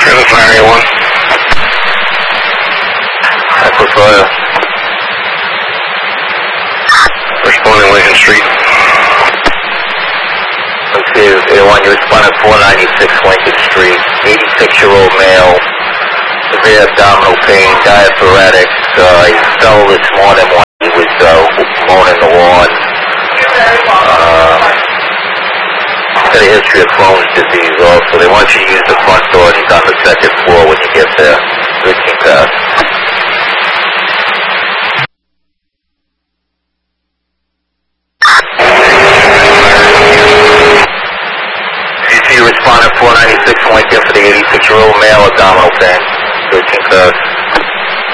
Trailer Fire Area 1. Echo Fire. Responding Lincoln Street. This is A1, you responded 496 Lincoln Street. 86-year-old male, severe abdominal pain, diaphoretic. He fell this morning when he was mowing the lawn. Got a history of Crohn's disease also. They want you to use the front door, and he's on the second floor when you get there. 13 pass. CC responded 496 Lincoln for the 86-year-old male, abdominal pain. 13 pass.